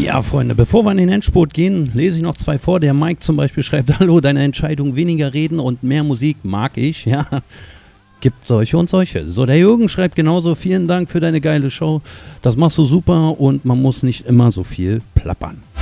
Ja, Freunde, bevor wir in den Endspurt gehen, lese ich noch zwei vor. Der Mike zum Beispiel schreibt: Hallo, deine Entscheidung, weniger reden und mehr Musik mag ich. Ja, gibt solche und solche. So, der Jürgen schreibt genauso: Vielen Dank für deine geile Show. Das machst du super und man muss nicht immer so viel plappern.